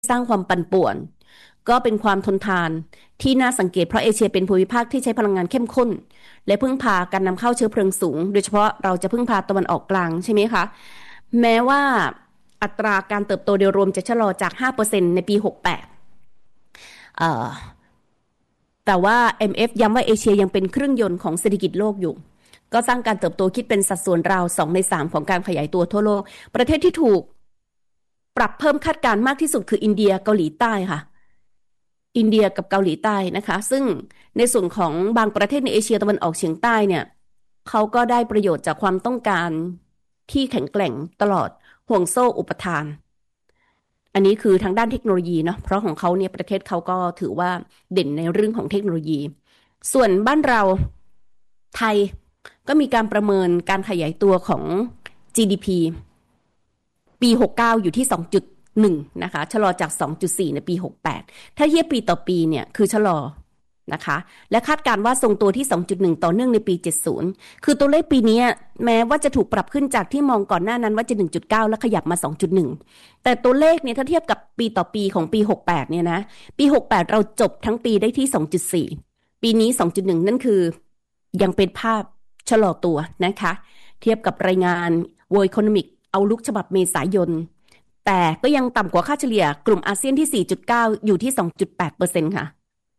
สร้างความปั่นป่วนก็เป็นความทนทานที่น่าสังเกตเพราะเอเชียเป็นภูมิภาคที่ใช้พลังงานเข้มข้นและพึ่งพาการนำเข้าเชื้อเพลิงสูงโดยเฉพาะเราจะพึ่งพาตะวันออกกลางใช่ไหมคะแม้ว่าอัตราการเติบโตโดยรวมจะชะลอจาก 5% ในปี 68เอ่อแต่ว่า IMF ย้ำว่าเอเชียยังเป็นเครื่องยนต์ของเศรษฐกิจโลกอยู่ก็สร้างการเติบโตคิดเป็นสัดส่วนราว2ใน3ของการขยายตัวทั่วโลกประเทศที่ถูกปรับเพิ่มคาดการณ์มากที่สุดคืออินเดียเกาหลีใต้ค่ะอินเดียกับเกาหลีใต้นะคะซึ่งในส่วนของบางประเทศในเอเชียตะวันออกเฉียงใต้เนี่ยเขาก็ได้ประโยชน์จากความต้องการที่แข็งแกร่งตลอดห่วงโซ่อุปทานอันนี้คือทางด้านเทคโนโลยีเนาะเพราะของเขาเนี่ยประเทศเขาก็ถือว่าเด่นในเรื่องของเทคโนโลยีส่วนบ้านเราไทยก็มีการประเมินการขยายตัวของ GDP ปี69อยู่ที่2.1นะคะชะลอจาก2.4ในปี68ถ้าเทียบปีต่อปีเนี่ยคือชะลอนะคะและคาดการว่าทรงตัวที่2.1ต่อเนื่องในปี70คือตัวเลขปีนี้แม้ว่าจะถูกปรับขึ้นจากที่มองก่อนหน้านั้นว่าจะ1.9แล้วขยับมา2.1แต่ตัวเลขเนี่ยถ้าเทียบกับปีต่อปีของปี68เนี่ยนะปี68เราจบทั้งปีได้ที่2.4ปีนี้2.1นั่นคือยังเป็นภาพชะลอตัวนะคะเทียบกับรายงาน World Economic เอาลุกฉบับเมษายนแต่ก็ยังต่ำกว่าค่าเฉลี่ยกลุ่มอาเซียนที่ 4.9 อยู่ที่ 2.8% ค่ะ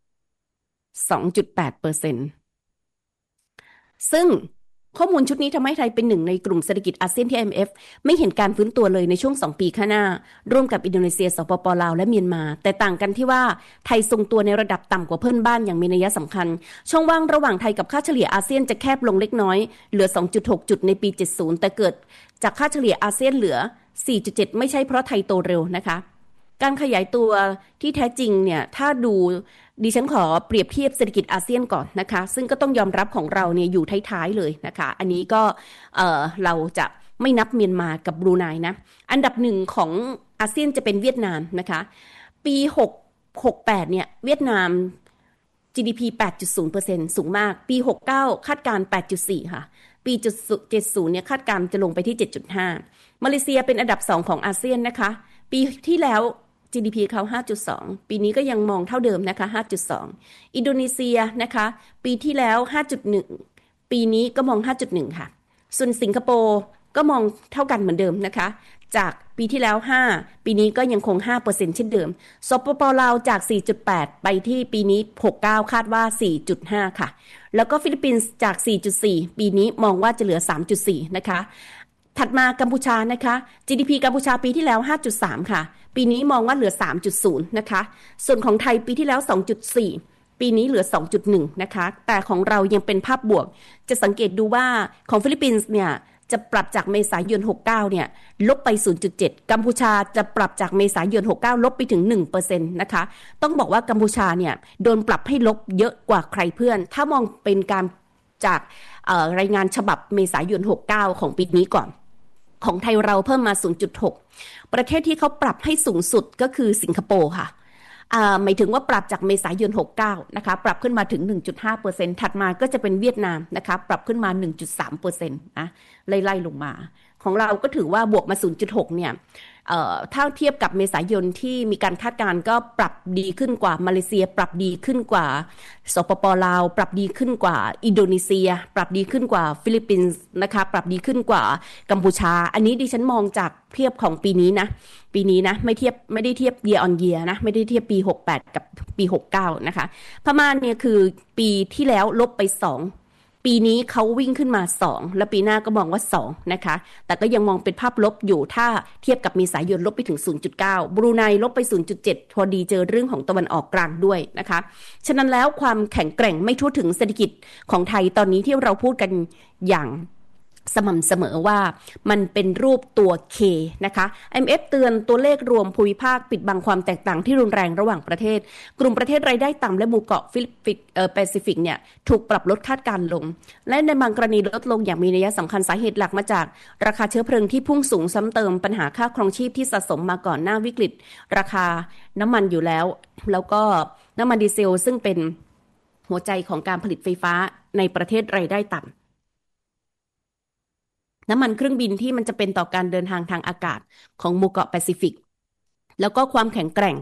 2.8% ซึ่งข้อมูลชุดนี้ทำให้ไทยเป็นหนึ่งในกลุ่มเศรษฐกิจอาเซียนที่ IMF ไม่เห็นการฟื้นตัวเลยในช่วง2ปีข้างหน้าร่วมกับอินโดนีเซียสปป.ลาวและเมียนมาแต่ต่างกันที่ว่าไทยทรงตัวในระดับต่ำกว่าเพื่อนบ้านอย่างมีนัยสำคัญช่องว่างระหว่างไทยกับค่าเฉลี่ยอาเซียนจะแคบลงเล็กน้อยเหลือ 2.6 จุดในปี70แต่เกิดจากค่าเฉลี่ยอาเซียนเหลือ 4.7 ไม่ใช่เพราะไทยโตเร็วนะคะการขยายตัวที่แท้จริงเนี่ยถ้าดูดิฉันขอเปรียบเทียบเศรษฐกิจอาเซียนก่อนนะคะซึ่งก็ต้องยอมรับของเราเนี่ยอยู่ท้ายๆเลยนะคะอันนี้ก็เราจะไม่นับเมียนมากับบรูไนนะอันดับหนึ่งของอาเซียนจะเป็นเวียดนามนะคะปี68เนี่ยเวียดนาม GDP 8.0% สูงมากปี69คาดการณ์ 8.4 ค่ะปี70เนี่ยคาดการณ์จะลงไปที่ 7.5 มาเลเซียเป็นอันดับ2ของอาเซียนนะคะปีที่แล้ว GDP เขา 5.2 ปีนี้ก็ยังมองเท่าเดิมนะคะ 5.2 อินโดนีเซียนะคะปีที่แล้ว 5.1 ปีนี้ก็มอง 5.1 ค่ะส่วนสิงคโปร์ก็มองเท่ากันเหมือนเดิมนะคะจากปีที่แล้ว5ปีนี้ก็ยังคง 5% เช่นเดิมสปป.ลาวจาก 4.8 ไปที่ปีนี้69คาดว่า 4.5 ค่ะแล้วก็ฟิลิปปินส์จาก 4.4 ปีนี้มองว่าจะเหลือ 3.4 นะคะถัดมากัมพูชานะคะ GDP กัมพูชาปีที่แล้ว 5.3 ค่ะปีนี้มองว่าเหลือ 3.0 นะคะส่วนของไทยปีที่แล้ว 2.4 ปีนี้เหลือ 2.1 นะคะแต่ของเรายังเป็นภาพบวกจะสังเกตดูว่าของฟิลิปปินส์เนี่ยจะปรับจากเมษายน69เนี่ยลบไป 0.7 กัมพูชาจะปรับจากเมษายน69ลบไปถึง 1% นะคะต้องบอกว่ากัมพูชาเนี่ยโดนปรับให้ลบเยอะกว่าใครเพื่อนถ้ามองเป็นการจากรายงานฉบับเมษายน69ของปีนี้ก่อนของไทยเราเพิ่มมา 0.6 ประเทศที่เขาปรับให้สูงสุดก็คือสิงคโปร์ค่ะหมายถึงว่าปรับจากเมษายน69นะคะปรับขึ้นมาถึง 1.5% ถัดมาก็จะเป็นเวียดนามนะคะปรับขึ้นมา 1.3% นะไล่ๆลงมาของเราก็ถือว่าบวกมา 0.6 เนี่ยถ้าเทียบกับเมษายนที่มีการคาดการณ์ก็ปรับดีขึ้นกว่ามาเลเซียปรับดีขึ้นกว่าสปป.ลาวปรับดีขึ้นกว่าอินโดนีเซียปรับดีขึ้นกว่าฟิลิปปินส์นะคะปรับดีขึ้นกว่ากัมพูชาอันนี้ดิฉันมองจากเทียบของปีนี้นะไม่ได้เทียบ year on year นะไม่ได้เทียบปี68กับปี69นะคะพม่าเนี่ยคือปีที่แล้วลบไป2ปีนี้เขาวิ่งขึ้นมา2แล้วปีหน้าก็มองว่า2นะคะแต่ก็ยังมองเป็นภาพลบอยู่ถ้าเทียบกับเมษายนลบไปถึง 0.9 บรูไนลบไป 0.7 พอดีเจอเรื่องของตะวันออกกลางด้วยนะคะฉะนั้นแล้วความแข็งแกร่งไม่ทั่วถึงเศรษฐกิจของไทยตอนนี้ที่เราพูดกันอย่างสม่ำเสมอว่ามันเป็นรูปตัว K นะคะ IMF เตือนตัวเลขรวมภูมิภาคปิดบังความแตกต่างที่รุนแรงระหว่างประเทศกลุ่มประเทศรายได้ต่ำและหมู่เกาะแปซิฟิกเนี่ยถูกปรับลดคาดการณ์ลงและในบางกรณีลดลงอย่างมีนัยสำคัญสาเหตุหลักมาจากราคาเชื้อเพลิงที่พุ่งสูงซ้ำเติมปัญหาค่าครองชีพที่สะสมมาก่อนหน้าวิกฤตราคาน้ำมันอยู่แล้วก็น้ำมันดีเซลซึ่งเป็นหัวใจของการผลิตไฟฟ้าในประเทศรายได้ต่ำน้ำมันเครื่องบินที่มันจะเป็นต่อการเดินทางทางอากาศของหมู่เกาะแปซิฟิกแล้วก็ความแข็งแกร่ง